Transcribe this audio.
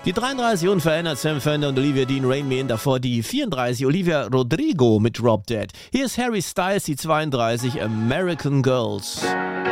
Die 33 unverändert Sam Fender und Olivia Dean Rain Me In, davor die 34 Olivia Rodrigo mit Drop Dead. Hier ist Harry Styles, die 32 American Girls.